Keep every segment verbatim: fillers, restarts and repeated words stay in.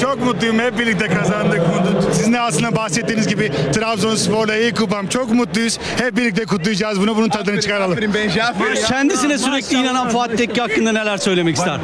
Çok mutluyum. Hep birlikte kazandık. Sizin de aslında bahsettiğiniz gibi Trabzonspor'la iyi kupam. Çok mutluyuz. Hep birlikte kutlayacağız bunu. Bunun tadını çıkaralım. Kendisine sürekli inanan Fatih Tekke hakkında neler söylemek ister?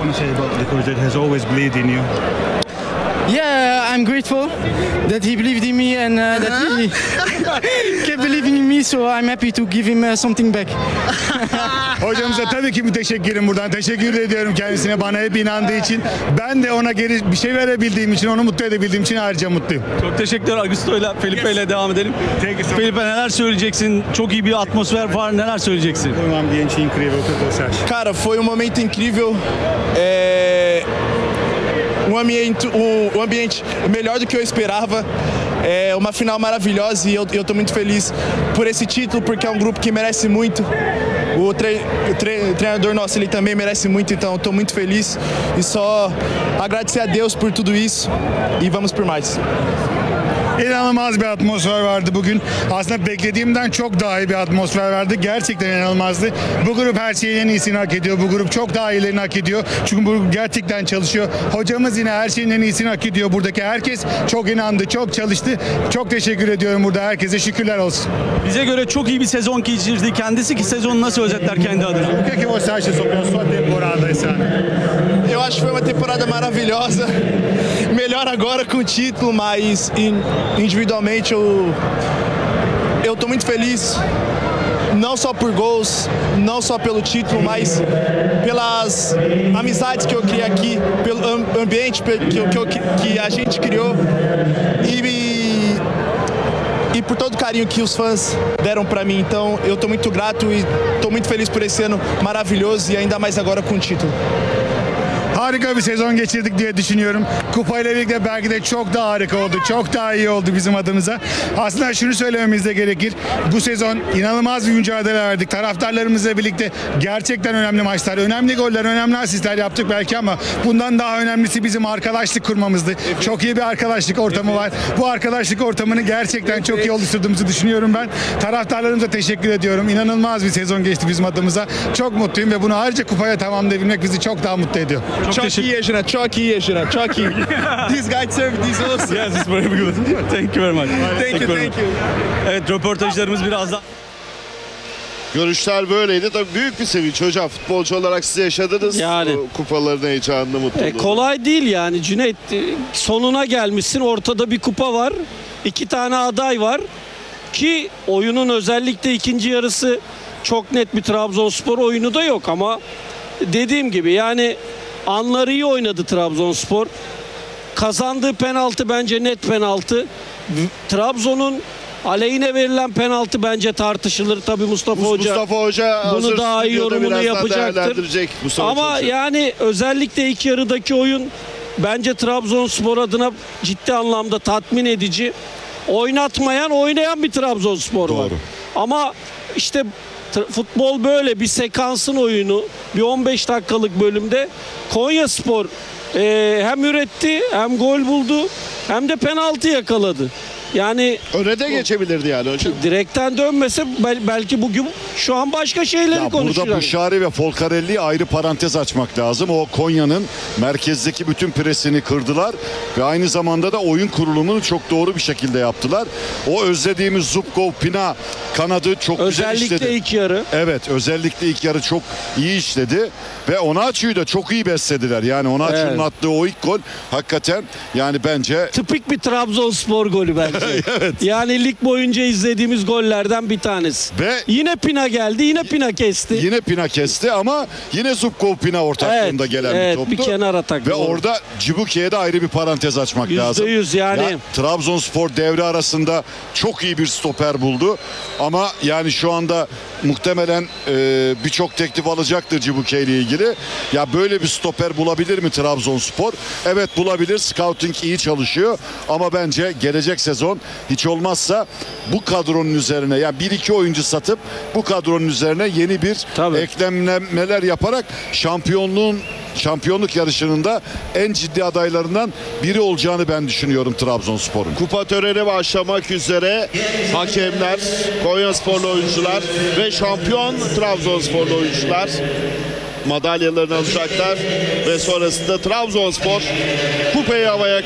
Yeah, I'm grateful that he believed in me and uh, that he kept believing in me, so I'm happy to give him uh, something back. Hocamıza tabii ki bir teşekkürüm buradan. Teşekkür ediyorum kendisine bana hep inandığı için. Ben de ona geri bir şey verebildiğim için, onu mutlu edebildiğim için ayrıca mutluyum. Çok teşekkürler. Augusto'yla, Felipe ile devam edelim. Thank you so much. Felipe neler söyleyeceksin? Çok iyi bir atmosfer var. Neler söyleyeceksin? Foi um ambiente incrível, o que você acha? Cara, foi um momento incrível. É... Um ambiente, um, um ambiente melhor do que eu esperava. É uma final maravilhosa e eu, eu tô muito feliz por esse título, porque é um grupo que merece muito. O, tre, o, tre, o treinador nosso ele também merece muito, então eu tô muito feliz e só agradecer a Deus por tudo isso e vamos por mais. İnanılmaz bir atmosfer vardı bugün. Aslında beklediğimden çok daha iyi bir atmosfer vardı. Gerçekten inanılmazdı. Bu grup her şeyin en iyisini hak ediyor. Bu grup çok daha iyilerini hak ediyor. Çünkü bu grup gerçekten çalışıyor. Hocamız yine her şeyin en iyisini hak ediyor. Buradaki herkes çok inandı, çok çalıştı. Çok teşekkür ediyorum burada herkese. Şükürler olsun. Bize göre çok iyi bir sezon geçirdi. Kendisi ki sezonu nasıl özetler kendi adına? O que é que você acha sobre a sua temporada esse ano? Eu acho que foi uma temporada maravilhosa. Melhor agora com o título, mas in- individualmente eu eu tô muito feliz. Não só por gols, não só pelo título, mas pelas amizades que eu criei aqui, pelo am- ambiente pe- que, eu- que, eu- que a gente criou e, e por todo o carinho que os fãs deram pra mim. Então eu tô muito grato e tô muito feliz por esse ano maravilhoso e ainda mais agora com o título. Harika bir sezon geçirdik diye düşünüyorum. Kupayla birlikte belki de çok daha harika oldu. Çok daha iyi oldu bizim adımıza. Aslında şunu söylememiz de gerekir. Bu sezon inanılmaz bir mücadele verdik. Taraftarlarımızla birlikte gerçekten önemli maçlar, önemli goller, önemli asistler yaptık belki ama bundan daha önemlisi bizim arkadaşlık kurmamızdı. Çok iyi bir arkadaşlık ortamı var. Bu arkadaşlık ortamını gerçekten çok iyi oluşturduğumuzu düşünüyorum ben. Taraftarlarımıza teşekkür ediyorum. İnanılmaz bir sezon geçti bizim adımıza. Çok mutluyum ve bunu ayrıca kupaya tamamlayabilmek bizi çok daha mutlu ediyor. Çok iyi yaşına, çok iyi yaşına, çok iyi. These guys serve these also. Yes, it's very good. Thank you very much. Thank you, very thank much. you. Evet, röportajlarımız biraz daha... Görüşler böyleydi. Tabii büyük bir sevinç hocam. Futbolcu olarak siz yaşadınız. Yani. O kupaların heyecanını, mutluluğunu. E, kolay değil yani Cüneyt. E, Sonuna gelmişsin. Ortada bir kupa var. İki tane aday var. Ki oyunun özellikle ikinci yarısı çok net bir Trabzonspor oyunu da yok ama dediğim gibi yani anları iyi oynadı Trabzonspor. Kazandığı penaltı bence net penaltı. Trabzon'un aleyhine verilen penaltı bence tartışılır. Tabii Mustafa Hoca Mustafa Hoca bunu hazır daha iyi stüdyoda yorumunu birazdan yapacaktır. değerlendirecek bu sonuç Ama için. yani özellikle ilk yarıdaki oyun bence Trabzonspor adına ciddi anlamda tatmin edici. Oynatmayan, oynayan bir Trabzonspor var. Doğru. Ama işte t- futbol böyle bir sekansın oyunu. Bir on beş dakikalık bölümde Konyaspor e, hem üretti, hem gol buldu, hem de penaltı yakaladı. Yani Öne de geçebilirdi yani hocam. direkten dönmese bel- belki bugün şu an başka şeyleri Ya burada konuşacağız. Buşari ve Folcarelli'yi ayrı parantez açmak lazım. O Konya'nın merkezdeki bütün presini kırdılar ve aynı zamanda da oyun kurulumunu çok doğru bir şekilde yaptılar. O özlediğimiz Zubkov, Pina kanadı çok güzel Özellikle işledi. ilk yarı. Evet, özellikle ilk yarı çok iyi işledi ve Onaçu'yu da çok iyi beslediler. Yani Onaçu'nun Evet. attığı o ilk gol hakikaten yani bence Tipik bir Trabzonspor golü bence. Yani lig boyunca izlediğimiz gollerden bir tanesi. Ve- yine Pina geldi, yine Pina kesti. yine Pina kesti ama yine Zubkov Pina ortaklığında Evet, gelen evet, bir toptu. bir kenar atak, Ve doğru. orada Cibuke'ye de ayrı bir parantez açmak Yüzde lazım. yüz yani. Ya, Trabzonspor devre arasında çok iyi bir stoper buldu. Ama yani şu anda muhtemelen e, birçok teklif alacaktır Cibuke ile ilgili. Ya böyle bir stoper bulabilir mi Trabzonspor? Evet bulabilir. Scouting iyi çalışıyor. Ama bence gelecek sezon hiç olmazsa bu kadronun üzerine yani bir iki oyuncu satıp bu kadronun üzerine yeni bir Tabii. eklemlemeler yaparak şampiyonluğun şampiyonluk yarışının da en ciddi adaylarından biri olacağını ben düşünüyorum Trabzonspor'un. Kupa töreni başlamak üzere. Hakemler, Konyasporlu oyuncular ve şampiyon Trabzonsporlu oyuncular madalyalarını alacaklar ve sonrasında Trabzonspor kupayı havaya